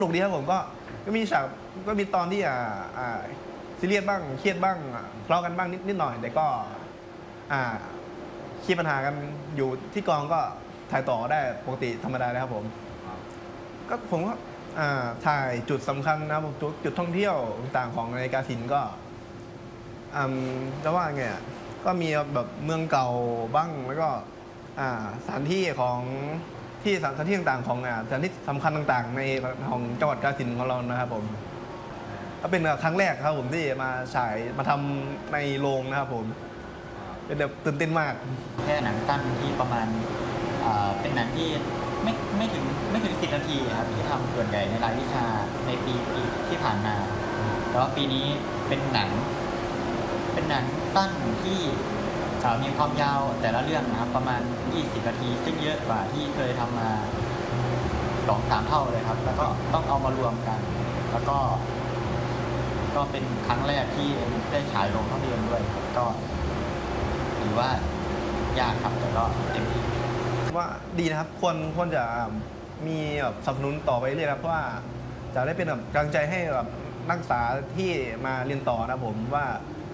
นุกดีครับผมก็มีฉากก็มีตอนที่ซีเรียสบ้างเครียดบ้างทะเลาะกันบ้างนิดหน่อยแต่ก็อ่าเคลียร์ปัญหากันอยู่ที่กองก็ถ่ายต่อได้ปกติธรรมดาเลยครับผมก็ผมก็ถ่ายจุดสำคัญนะครับผมจุดท่องเที่ยวต่างๆของในกาฬสินธุ์ก็จะว่าไงก็มีแบบเมืองเก่าบ้างแล้วก็สถานที่ของที่สถานที่ต่างๆของสถานที่สำคัญต่างๆในของจังหวัดกาฬสินธุ์ของเรานะครับผมก็เป็นครั้งแรกครับผมที่มาฉายมาทำในโรงนะครับผมเป็นแบบตื่นเต้นมากแค่หนังสั้นที่ประมาณเป็นหนังที่ไม่ถึง10 นาทีครับที่ทำส่วนใหญ่ในรายวิชาในปีที่ผ่านมาแต่ว่าปีนี้เป็นหนังสั้นที่มีความยาวแต่ละเรื่องนะครับประมาณ20 นาทีซึ่งเยอะกว่าที่เคยทำมา 2-3 เท่าเลยครับแล้วก็ต้องเอามารวมกันแล้วก็เป็นครั้งแรกที่ได้ฉายลงภาพยนตร์ด้วยก็ถือว่ายากครับแต่ก็เต็มที่ว่าดีนะครับควรจะมีแบบสนับสนุนต่อไปเรื่อยครับเพราะว่าจะได้เป็นแบบกำลังใจให้แบบนักศึกษาที่มาเรียนต่อนะผมว่า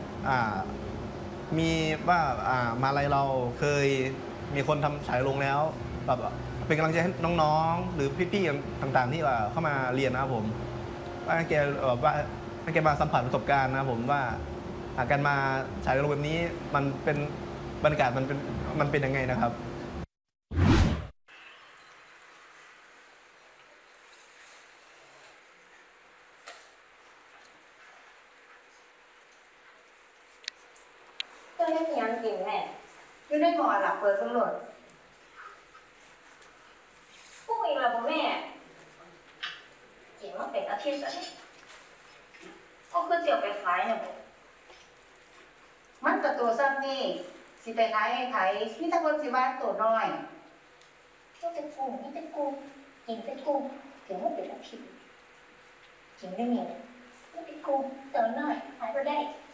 มีว่ามาลัยเราเคยมีคนทำฉายลงแล้วแบบเป็นกำลังใจให้น้องๆหรือพี่ๆต่างๆที่เข้ามาเรียนนะครับผมว่าแกว่าให้แกมาสัมผัสประสบการณ์นะครับผมว่าการมาฉายลงแบบนี้มันเป็นบรรยากาศมันเป็นยังไงนะครับเจ้าเล่นยังกินแม่อยู่ในหมอหลับเปิดตำรวจพวกเองล่ะพ่อแม่กินมาเป็นอาทิตย์แล้วก็คือเจียวไปขายเนี่ยมันกับตัวซ้ำนี่สิไปขายให้ไผมีแต่คนสิว่าตัวน้อยก็เป็นกุ้งนี่เป็นกุ้งกินเป็นกุ้งถึงว่าเป็นอาทิตย์กินได้เนี่ยไม่เป็นกุ้งเติมหน่อยหายไปได้